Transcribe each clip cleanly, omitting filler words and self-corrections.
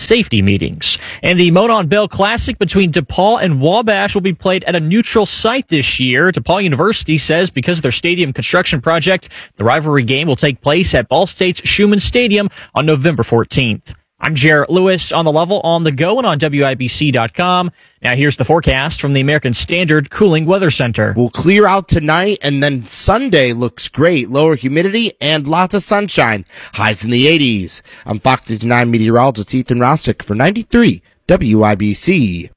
safety meetings. And the Monon Bell Classic between DePaul and Wabash will be played at a neutral site this year. DePaul University says because of their stadium construction project, the rivalry game will take place at Ball State's Schumann Stadium on November 14th. I'm Jarrett Lewis on the level, on the go, and on WIBC.com. Now here's the forecast from the American Standard Cooling Weather Center. We'll clear out tonight, and then Sunday looks great. Lower humidity and lots of sunshine. Highs in the 80s. I'm Fox 59 meteorologist Ethan Rossick for 93 WIBC.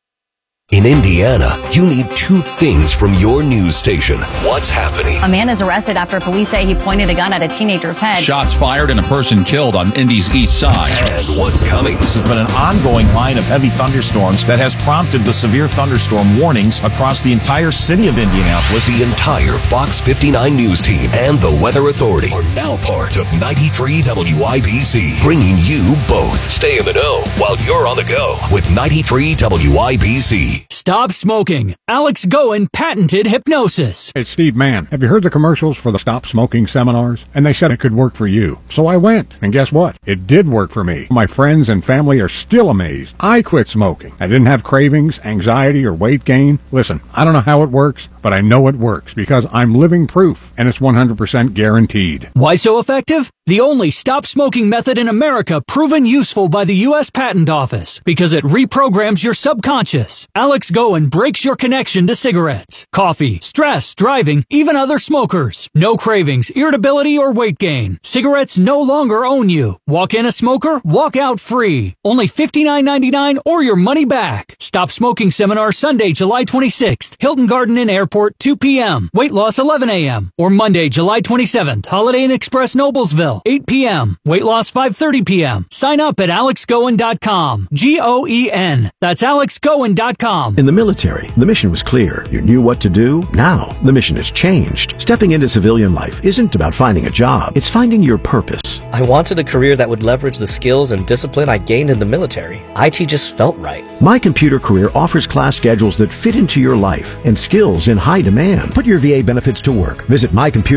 In Indiana, you need two things from your news station. What's happening? A man is arrested after police say he pointed a gun at a teenager's head. Shots fired and a person killed on Indy's east side. And what's coming? This has been an ongoing line of heavy thunderstorms that has prompted the severe thunderstorm warnings across the entire city of Indianapolis. The entire Fox 59 news team and the Weather Authority are now part of 93 WIBC, bringing you both. Stay in the know while you're on the go with 93 WIBC. Stop smoking. Alex Goen patented hypnosis. It's Steve Mann. Have you heard the commercials for the Stop Smoking seminars? And they said it could work for you. So I went. And guess what? It did work for me. My friends and family are still amazed. I quit smoking. I didn't have cravings, anxiety, or weight gain. Listen, I don't know how it works, but I know it works because I'm living proof. And it's 100% guaranteed. Why so effective? The only stop smoking method in America proven useful by the U.S. Patent Office because it reprograms your subconscious. Alex Goen breaks your connection to cigarettes, coffee, stress, driving, even other smokers. No cravings, irritability, or weight gain. Cigarettes no longer own you. Walk in a smoker, walk out free. Only $59.99 or your money back. Stop Smoking Seminar Sunday, July 26th. Hilton Garden Inn Airport, 2 p.m. Weight loss, 11 a.m. Or Monday, July 27th. Holiday Inn Express, Noblesville, 8 p.m. Weight loss, 5:30 p.m. Sign up at alexgoen.com. Goen. That's alexgoen.com. In the military, the mission was clear. You knew what to do. Now, the mission has changed. Stepping into civilian life isn't about finding a job. It's finding your purpose. I wanted a career that would leverage the skills and discipline I gained in the military. IT just felt right. My Computer Career offers class schedules that fit into your life and skills in high demand. Put your VA benefits to work. Visit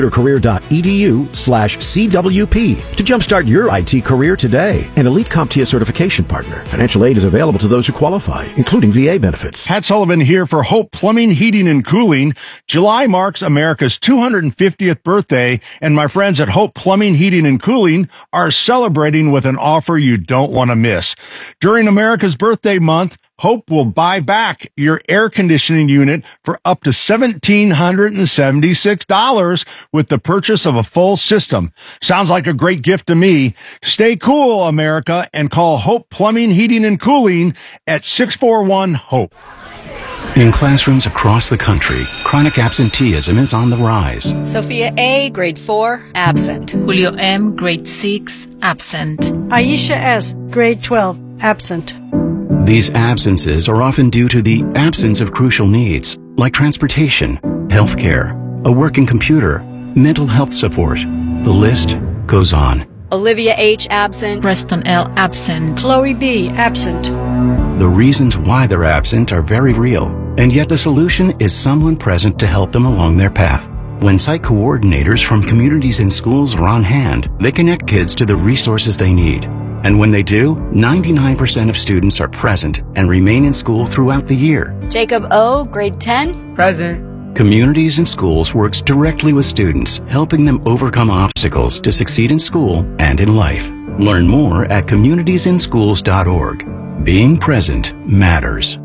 mycomputercareer.edu/CWP to jumpstart your IT career today. An Elite CompTIA certification partner. Financial aid is available to those who qualify, including VA benefits. Pat Sullivan here for Hope Plumbing, Heating, and Cooling. July marks America's 250th birthday, and my friends at Hope Plumbing, Heating, and Cooling are celebrating with an offer you don't want to miss. During America's birthday month, Hope will buy back your air conditioning unit for up to $1,776 with the purchase of a full system. Sounds like a great gift to me. Stay cool, America, and call Hope Plumbing, Heating, and Cooling at 641-HOPE. In classrooms across the country, chronic absenteeism is on the rise. Sophia A., grade 4, absent. Julio M., grade 6, absent. Aisha S., grade 12, absent. These absences are often due to the absence of crucial needs, like transportation, healthcare, a working computer, mental health support. The list goes on. Olivia H., absent. Preston L., absent. Chloe B., absent. The reasons why they're absent are very real, and yet the solution is someone present to help them along their path. When site coordinators from communities and schools are on hand, they connect kids to the resources they need. And when they do, 99% of students are present and remain in school throughout the year. Jacob O., grade 10, present. Communities and Schools works directly with students, helping them overcome obstacles to succeed in school and in life. Learn more at communitiesinschools.org. Being present matters.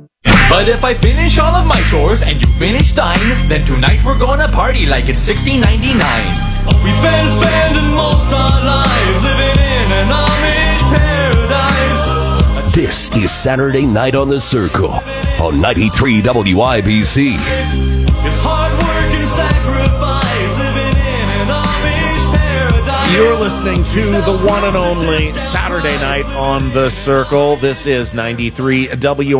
But if I finish all of my chores and you finish thine, then tonight we're gonna party like it's 1699. We've been spending most our lives living in an Amish paradise. This is Saturday Night on the Circle on 93 WIBC. It's hard work and sacrifice living in an Amish paradise. You're listening to the one and only Saturday Night on the Circle. This is 93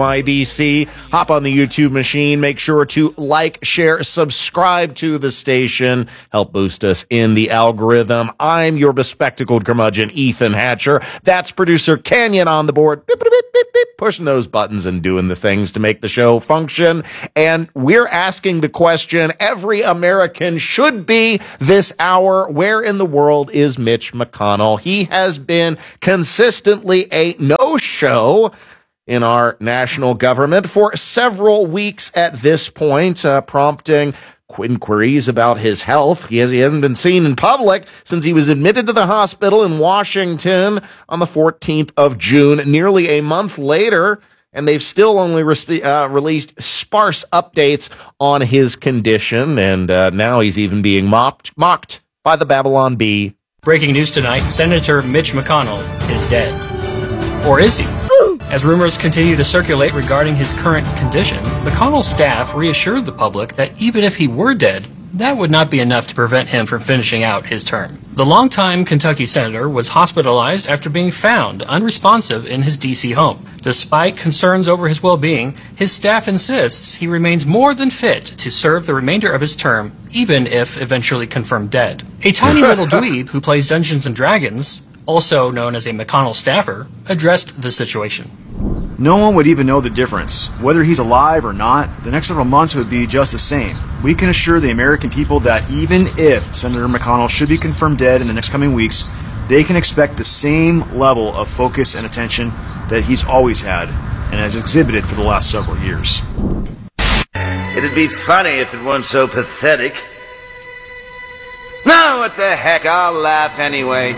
WIBC. Hop on the YouTube machine. Make sure to like, share, subscribe to the station. Help boost us in the algorithm. I'm your bespectacled curmudgeon, Ethan Hatcher. That's producer Canyon on the board. Beep, beep, beep, beep, beep, pushing those buttons and doing the things to make the show function. And we're asking the question every American should be this hour: where in the world is Mitch McConnell? He has been consistently a no no-show in our national government for several weeks at this point, prompting inquiries about his health. He hasn't been seen in public since he was admitted to the hospital in Washington on the 14th of June, nearly a month later, and they've still only released sparse updates on his condition, and now he's even being mocked by the Babylon Bee. Breaking news tonight, Senator Mitch McConnell is dead. Or is he? As rumors continue to circulate regarding his current condition, McConnell's staff reassured the public that even if he were dead, that would not be enough to prevent him from finishing out his term. The longtime Kentucky senator was hospitalized after being found unresponsive in his D.C. home. Despite concerns over his well-being, his staff insists he remains more than fit to serve the remainder of his term, even if eventually confirmed dead. A tiny little dweeb who plays Dungeons & Dragons, also known as a McConnell staffer, addressed the situation. No one would even know the difference. Whether he's alive or not, the next several months would be just the same. We can assure the American people that even if Senator McConnell should be confirmed dead in the next coming weeks, they can expect the same level of focus and attention that he's always had and has exhibited for the last several years. It'd be funny if it weren't so pathetic. No, what the heck, I'll laugh anyway.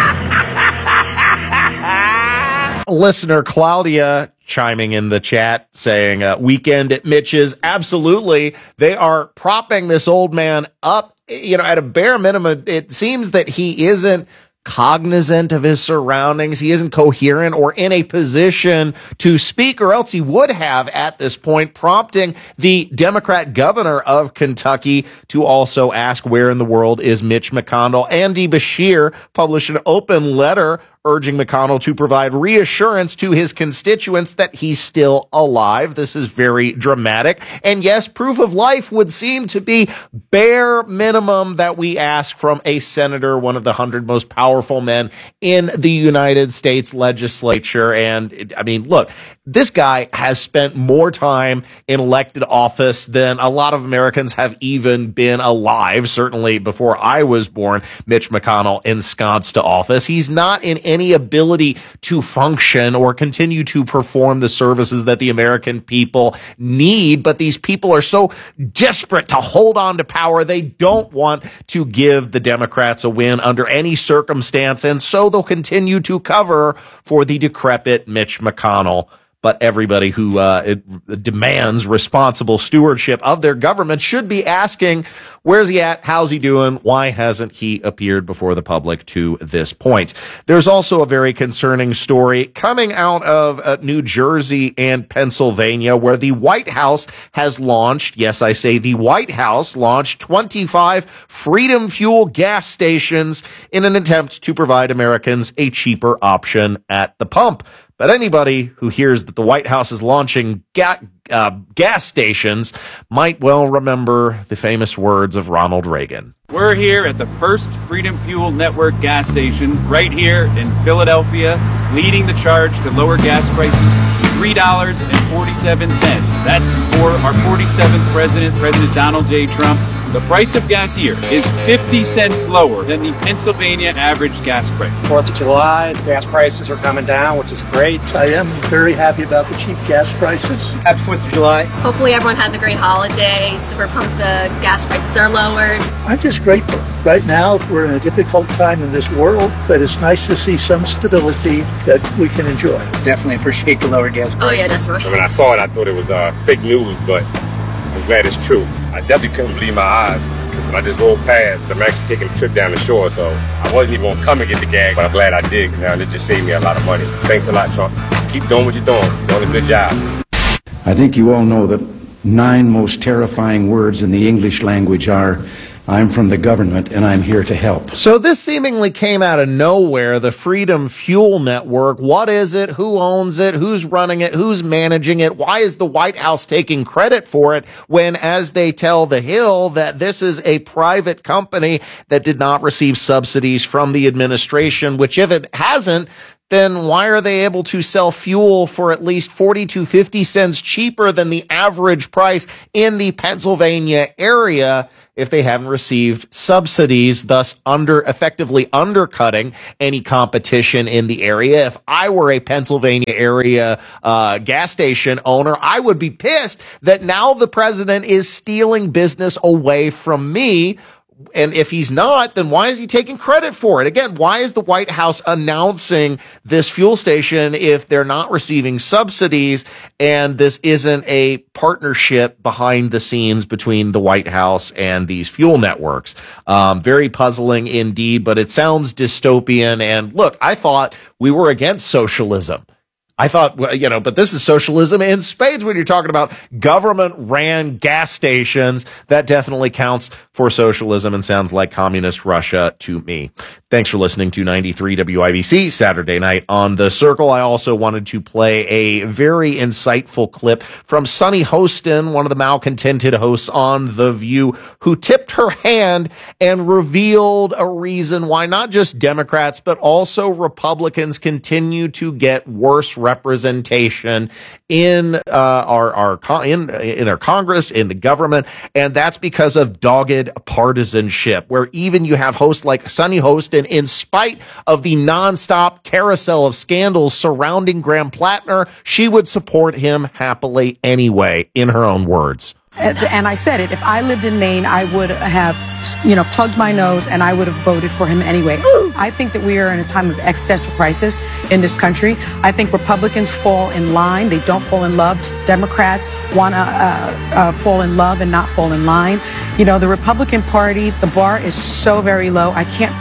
Listener Claudia chiming in the chat saying, weekend at Mitch's. Absolutely. They are propping this old man up, at a bare minimum. It seems that he isn't cognizant of his surroundings. He isn't coherent or in a position to speak, or else he would have at this point, prompting the Democrat governor of Kentucky to also ask where in the world is Mitch McConnell. Andy Beshear published an open letter urging McConnell to provide reassurance to his constituents that he's still alive. This is very dramatic. And yes, proof of life would seem to be bare minimum that we ask from a senator, one of the 100 most powerful men in the United States legislature. And I mean, look, this guy has spent more time in elected office than a lot of Americans have even been alive. Certainly before I was born, Mitch McConnell ensconced to office. He's not in any ability to function or continue to perform the services that the American people need. But these people are so desperate to hold on to power, they don't want to give the Democrats a win under any circumstance. And so they'll continue to cover for the decrepit Mitch McConnell. But everybody who demands responsible stewardship of their government should be asking, where's he at? How's he doing? Why hasn't he appeared before the public to this point? There's also a very concerning story coming out of New Jersey and Pennsylvania, where the White House has launched, yes, I say the White House launched 25 Freedom Fuel gas stations in an attempt to provide Americans a cheaper option at the pump. But anybody who hears that the White House is launching gas stations might well remember the famous words of Ronald Reagan. We're here at the first Freedom Fuel Network gas station right here in Philadelphia, leading the charge to lower gas prices, $3.47. That's for our 47th president, President Donald J. Trump. The price of gas here is 50 cents lower than the Pennsylvania average gas price. 4th of July, gas prices are coming down, which is great. I am very happy about the cheap gas prices. Happy 4th of July. Hopefully everyone has a great holiday. Super pumped the gas prices are lowered. I'm just grateful. Right now, we're in a difficult time in this world, but it's nice to see some stability that we can enjoy. Definitely appreciate the lower gas prices. Oh, yeah, definitely. When I saw it, I thought it was fake news, but I'm glad it's true. I definitely couldn't believe my eyes. When I just rolled past, I'm actually taking a trip down the shore, so I wasn't even going to come and get the gag, but I'm glad I did, because now it just saved me a lot of money. Thanks a lot, Trump. Just keep doing what you're doing. You're doing a good job. I think you all know the 9 most terrifying words in the English language are, I'm from the government and I'm here to help. So this seemingly came out of nowhere, the Freedom Fuel Network. What is it? Who owns it? Who's running it? Who's managing it? Why is the White House taking credit for it when, as they tell The Hill, that this is a private company that did not receive subsidies from the administration, which if it hasn't, then why are they able to sell fuel for at least 40 to 50 cents cheaper than the average price in the Pennsylvania area if they haven't received subsidies, thus effectively undercutting any competition in the area? If I were a Pennsylvania area gas station owner, I would be pissed that now the president is stealing business away from me. And if he's not, then why is he taking credit for it? Again, why is the White House announcing this fuel station if they're not receiving subsidies and this isn't a partnership behind the scenes between the White House and these fuel networks? Very puzzling indeed, but it sounds dystopian. And look, I thought we were against socialism. I thought, but this is socialism in spades when you're talking about government-ran gas stations. That definitely counts for socialism and sounds like communist Russia to me. Thanks for listening to 93 WIBC Saturday Night on the Circle. I also wanted to play a very insightful clip from Sunny Hostin, one of the malcontented hosts on The View, who tipped her hand and revealed a reason why not just Democrats, but also Republicans continue to get worse representation in our Congress, in the government, and that's because of dogged partisanship, where even you have hosts like Sunny Hostin, in spite of the nonstop carousel of scandals surrounding Graham Plattner, she would support him happily anyway, in her own words. And I said it, if I lived in Maine, I would have, plugged my nose and I would have voted for him anyway. I think that we are in a time of existential crisis in this country. I think Republicans fall in line. They don't fall in love. Democrats want to fall in love and not fall in line. The Republican Party, the bar is so very low. I cannot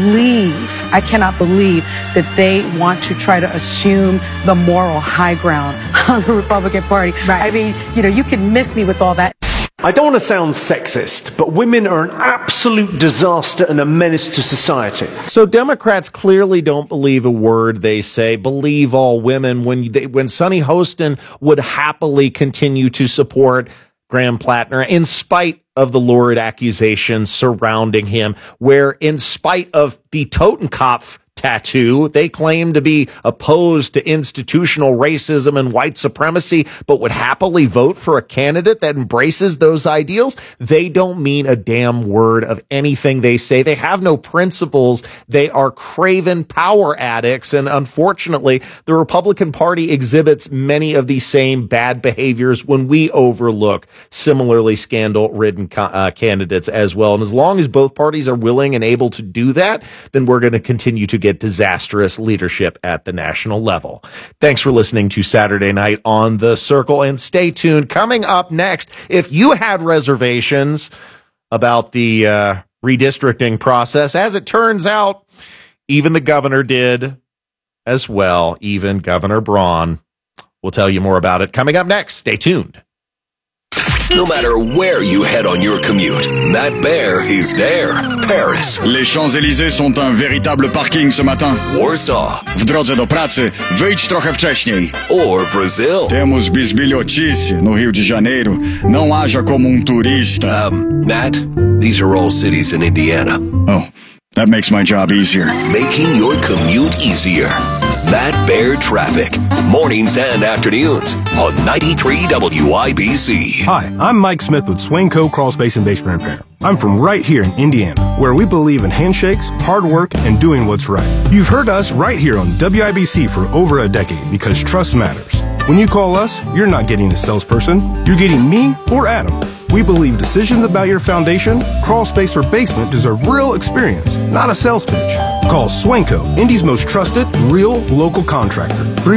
believe that they want to try to assume the moral high ground on the Republican Party. Right. I mean, you can miss me with all that. I don't want to sound sexist, but women are an absolute disaster and a menace to society. So Democrats clearly don't believe a word they say, believe all women, when Sunny Hostin would happily continue to support Graham Plattner in spite of the lurid accusations surrounding him, where in spite of the Totenkopf tattoo, they claim to be opposed to institutional racism and white supremacy, but would happily vote for a candidate that embraces those ideals. They don't mean a damn word of anything they say. They have no principles. They are craven power addicts. And unfortunately, the Republican Party exhibits many of the same bad behaviors when we overlook similarly scandal-ridden candidates as well. And as long as both parties are willing and able to do that, then we're going to continue to get disastrous leadership at the national level. Thanks for listening to Saturday Night on the Circle, and stay tuned. Coming up next, if you had reservations about the redistricting process, as it turns out, even the governor did as well, even Governor Braun. We'll tell you more about it coming up next. Stay tuned. No matter where you head on your commute, Matt Bear is there. Paris. Les Champs-Élysées sont un véritable parking ce matin. Warsaw. W drodze do pracy, wyjdź trochę wcześniej. Or Brazil. Temos bisbilhotice no Rio de Janeiro. Não haja como turista. Matt, these are all cities in Indiana. Oh, that makes my job easier. Making your commute easier. Matt Bear Traffic. Mornings and afternoons on 93 WIBC. Hi, I'm Mike Smith with Swainco Crawl Space and Base Repair. I'm from right here in Indiana, where we believe in handshakes, hard work, and doing what's right. You've heard us right here on WIBC for over a decade because trust matters. When you call us, you're not getting a salesperson. You're getting me or Adam. We believe decisions about your foundation, crawl space, or basement deserve real experience, not a sales pitch. Call Swainco, Indy's most trusted, real, local contractor.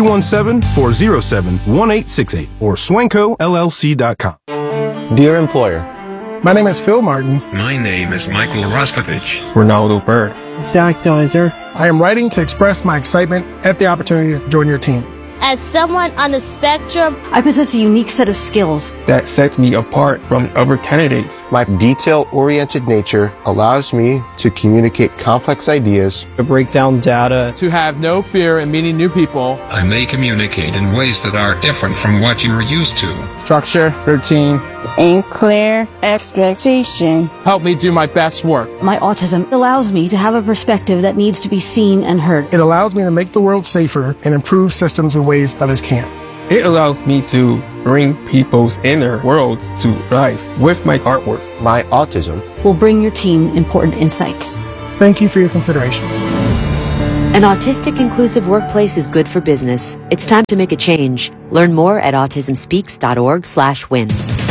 317-407-1868 or SwaincoLLC.com. Dear employer, my name is Phil Martin. My name is Michael Raskovich. Ronaldo Bird. Zach Deiser. I am writing to express my excitement at the opportunity to join your team. As someone on the spectrum, I possess a unique set of skills that sets me apart from other candidates. My detail-oriented nature allows me to communicate complex ideas, to break down data, to have no fear in meeting new people. I may communicate in ways that are different from what you're used to. Structure, routine, and clear expectation. Help me do my best work. My autism allows me to have a perspective that needs to be seen and heard. It allows me to make the world safer and improve systems in ways others can't. It allows me to bring people's inner worlds to life with my artwork. My autism will bring your team important insights. Thank you for your consideration. An autistic inclusive workplace is good for business. It's time to make a change. Learn more at autismspeaks.org/win.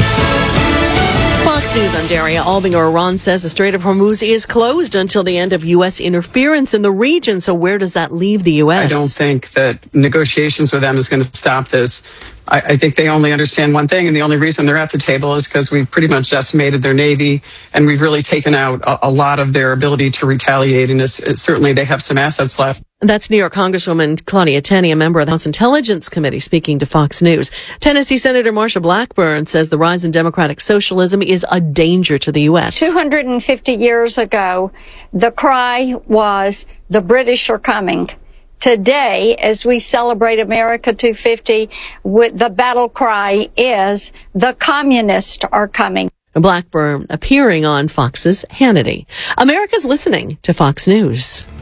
Fox News, I'm Daria Albinger. Iran says the Strait of Hormuz is closed until the end of U.S. interference in the region. So where does that leave the U.S.? I don't think that negotiations with them is going to stop this. I think they only understand one thing, and the only reason they're at the table is because we've pretty much decimated their Navy, and we've really taken out a lot of their ability to retaliate, and certainly they have some assets left. That's New York Congresswoman Claudia Tenney, a member of the House Intelligence Committee, speaking to Fox News. Tennessee Senator Marsha Blackburn says the rise in democratic socialism is a danger to the U.S. 250 years ago, the cry was, the British are coming. Today, as we celebrate America 250, the battle cry is, the communists are coming. Blackburn appearing on Fox's Hannity. America's listening to Fox News.